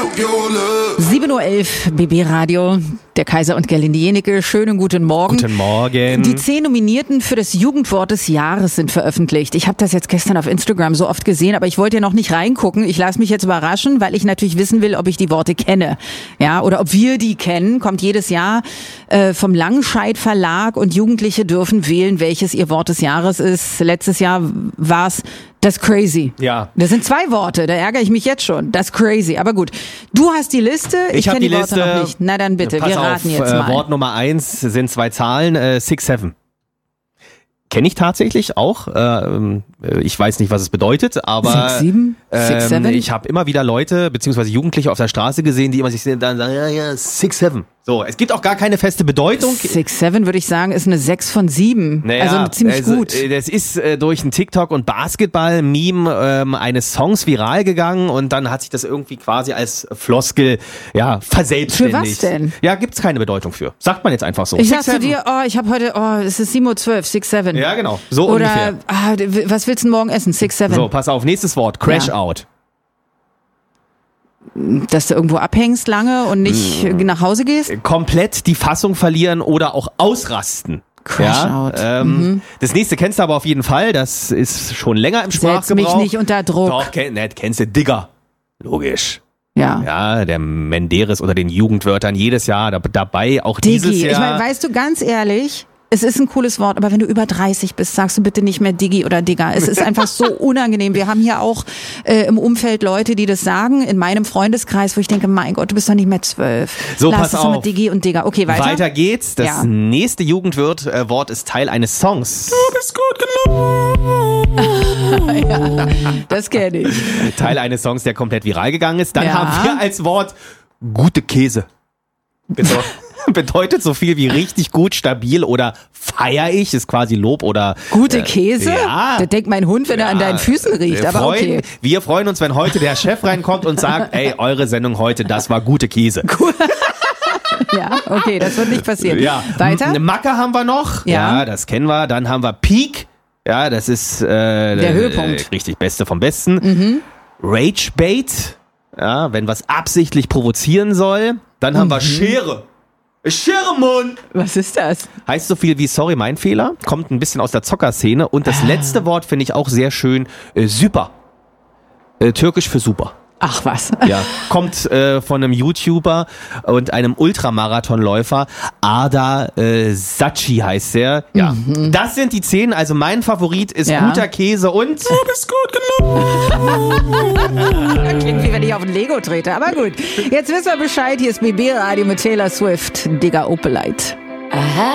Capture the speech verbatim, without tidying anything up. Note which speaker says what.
Speaker 1: sieben Uhr elf, B B Radio, der Kaiser und Gerlinde Jenecke. Schönen guten Morgen.
Speaker 2: Guten Morgen.
Speaker 1: Die zehn Nominierten für das Jugendwort des Jahres sind veröffentlicht. Ich habe das jetzt gestern auf Instagram so oft gesehen, aber ich wollte ja noch nicht reingucken. Ich lasse mich jetzt überraschen, weil ich natürlich wissen will, ob ich die Worte kenne. Ja, oder ob wir die kennen. Kommt jedes Jahr äh, vom Langscheid Verlag und Jugendliche dürfen wählen, welches ihr Wort des Jahres ist. Letztes Jahr war es das Crazy.
Speaker 2: Ja.
Speaker 1: Das sind zwei Worte, da ärgere ich mich jetzt schon. Das Crazy. Aber gut, du hast die Liste, ich,
Speaker 2: ich kenne
Speaker 1: die,
Speaker 2: die
Speaker 1: Worte
Speaker 2: Liste.
Speaker 1: noch nicht. Na dann bitte,
Speaker 2: Pass
Speaker 1: wir raten
Speaker 2: auf,
Speaker 1: jetzt mal.
Speaker 2: Äh, Wort Nummer eins sind zwei Zahlen, äh, six seven. Kenne ich tatsächlich auch. Äh, ich weiß nicht, was es bedeutet, aber
Speaker 1: six sieben? six seven?
Speaker 2: Ähm, ich habe immer wieder Leute, beziehungsweise Jugendliche auf der Straße gesehen, die immer sich dann sagen, ja, ja, six seven. So, es gibt auch gar keine feste Bedeutung.
Speaker 1: six seven würde ich sagen, ist eine sechs von sieben.
Speaker 2: Naja,
Speaker 1: also ziemlich
Speaker 2: also,
Speaker 1: gut.
Speaker 2: Das ist äh, durch ein TikTok- und Basketball-Meme ähm, eines Songs viral gegangen und dann hat sich das irgendwie quasi als Floskel ja verselbstständigt.
Speaker 1: Für was denn?
Speaker 2: Ja, gibt's keine Bedeutung für. Sagt man jetzt einfach so.
Speaker 1: Ich sag
Speaker 2: six
Speaker 1: zu dir, oh, ich habe heute, oh, es ist sieben Uhr zwölf, six seven.
Speaker 2: Ja, genau. So
Speaker 1: Oder,
Speaker 2: ungefähr.
Speaker 1: ah, was willst du denn morgen essen? six seven.
Speaker 2: So, pass auf, nächstes Wort. Crash
Speaker 1: Ja.
Speaker 2: out.
Speaker 1: Dass du irgendwo abhängst lange und nicht
Speaker 2: Hm.
Speaker 1: nach Hause gehst?
Speaker 2: Komplett die Fassung verlieren oder auch ausrasten.
Speaker 1: Crash
Speaker 2: ja,
Speaker 1: out.
Speaker 2: Ähm,
Speaker 1: Mhm.
Speaker 2: Das nächste kennst du aber auf jeden Fall. Das ist schon länger im
Speaker 1: Setz
Speaker 2: Sprachgebrauch.
Speaker 1: mich nicht unter Druck.
Speaker 2: Doch, kenn, ne, kennst du Digger. Logisch.
Speaker 1: Ja.
Speaker 2: Ja, der Menderes oder den Jugendwörtern jedes Jahr da, dabei, auch dieses
Speaker 1: Digi.
Speaker 2: Jahr.
Speaker 1: Ich meine, weißt du, ganz ehrlich, es ist ein cooles Wort, aber wenn du über dreißig bist, sagst du bitte nicht mehr Digi oder Digga. Es ist einfach so unangenehm. Wir haben hier auch äh, im Umfeld Leute, die das sagen, in meinem Freundeskreis, wo ich denke, mein Gott, du bist doch nicht mehr zwölf.
Speaker 2: So,
Speaker 1: Lass
Speaker 2: pass
Speaker 1: es doch
Speaker 2: auf.
Speaker 1: mit Digi und Digga. Okay, weiter.
Speaker 2: Weiter geht's. Das
Speaker 1: Ja.
Speaker 2: nächste Jugendwort äh, ist Teil eines Songs.
Speaker 3: Du bist gut genug.
Speaker 1: Ja, das kenne ich.
Speaker 2: Teil eines Songs, der komplett viral gegangen ist. Dann
Speaker 1: Ja.
Speaker 2: haben wir als Wort gute Käse. Bedeu- Bedeutet so viel wie richtig gut, stabil oder feier ich, ist quasi Lob oder...
Speaker 1: Gute
Speaker 2: äh,
Speaker 1: Käse?
Speaker 2: Ja.
Speaker 1: Das denkt mein Hund, wenn er an deinen Füßen riecht.
Speaker 2: Wir
Speaker 1: Aber
Speaker 2: freuen,
Speaker 1: okay.
Speaker 2: Wir freuen uns, wenn heute der Chef reinkommt und sagt, ey, eure Sendung heute, das war gute Käse.
Speaker 1: Ja, okay, das wird nicht passieren.
Speaker 2: Ja.
Speaker 1: Weiter?
Speaker 2: Eine Macke haben wir noch.
Speaker 1: Ja.
Speaker 2: Ja, das kennen wir. Dann haben wir Peak. Ja, das ist äh,
Speaker 1: Der Höhepunkt.
Speaker 2: Äh, richtig, Beste vom Besten. Mhm. Ragebait. Ja, wenn was absichtlich provozieren soll. Dann haben
Speaker 1: Mhm.
Speaker 2: wir Schere. Schere, Mann.
Speaker 1: Was ist das?
Speaker 2: Heißt so viel wie sorry, mein Fehler. Kommt ein bisschen aus der Zockerszene. Und das letzte Wort finde ich auch sehr schön. Äh, super. Äh, Türkisch für super.
Speaker 1: Ach was.
Speaker 2: Ja, kommt äh, von einem YouTuber und einem Ultramarathonläufer. Arda äh, Sachi heißt der. Ja, das sind die zehn. Also mein Favorit ist
Speaker 1: Ja.
Speaker 2: guter Käse und...
Speaker 3: Du bist gut genug.
Speaker 1: Klingt wie wenn ich auf ein Lego trete. Aber gut. Jetzt wissen wir Bescheid. Hier ist B B Radio mit Taylor Swift. Digga Opelite.